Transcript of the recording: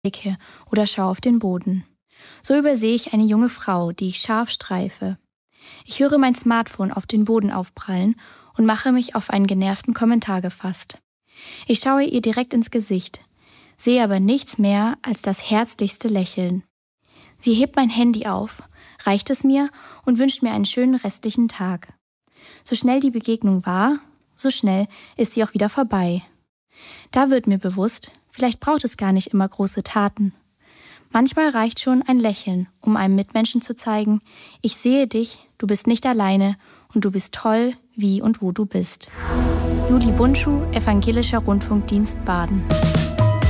blicke oder schaue auf den Boden. So übersehe ich eine junge Frau, die ich scharf streife. Ich höre mein Smartphone auf den Boden aufprallen und mache mich auf einen genervten Kommentar gefasst. Ich schaue ihr direkt ins Gesicht, sehe aber nichts mehr als das herzlichste Lächeln. Sie hebt mein Handy auf, reicht es mir und wünscht mir einen schönen restlichen Tag. So schnell die Begegnung war, so schnell ist sie auch wieder vorbei. Da wird mir bewusst, vielleicht braucht es gar nicht immer große Taten. Manchmal reicht schon ein Lächeln, um einem Mitmenschen zu zeigen, ich sehe dich, du bist nicht alleine und du bist toll, wie und wo du bist. Julie Bundschuh, Evangelischer Rundfunkdienst Baden.